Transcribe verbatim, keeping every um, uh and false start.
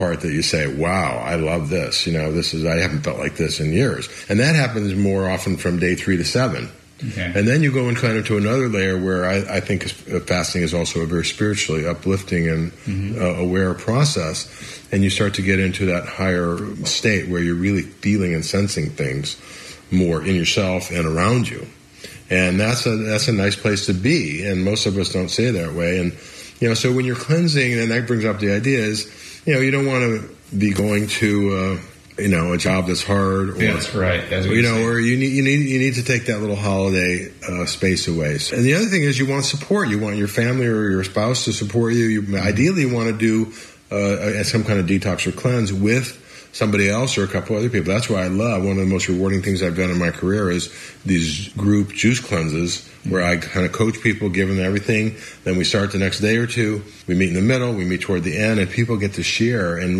part that you say, wow, I love this. You know, this is, I haven't felt like this in years. And that happens more often from day three to seven. Okay. And then you go in kind of to another layer where I, I think fasting is also a very spiritually uplifting and mm-hmm. uh, aware process. And you start to get into that higher state where you're really feeling and sensing things more in yourself and around you. And that's a that's a nice place to be. And most of us don't say it that way. And, you know, so when you're cleansing, and that brings up the idea is, you know, you don't want to be going to, uh, you know, a job that's hard, or yeah, that's right. That's what you know, saying. or you need you need you need to take that little holiday uh, space away. And the other thing is, you want support. You want your family or your spouse to support you. You ideally want to do uh, some kind of detox or cleanse with somebody else or a couple other people. That's why I love, one of the most rewarding things I've done in my career is these group juice cleanses where I kind of coach people, give them everything. Then we start the next day or two. We meet in the middle. We meet toward the end, and people get to share and